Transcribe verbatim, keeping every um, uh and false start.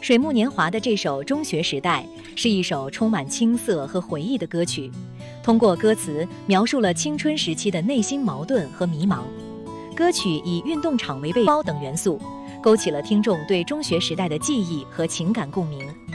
水木年华的这首《中学时代》是一首充满青涩和回忆的歌曲，通过歌词描述了青春时期的内心矛盾和迷茫。歌曲以运动场为背包等元素，勾起了听众对中学时代的记忆和情感共鸣。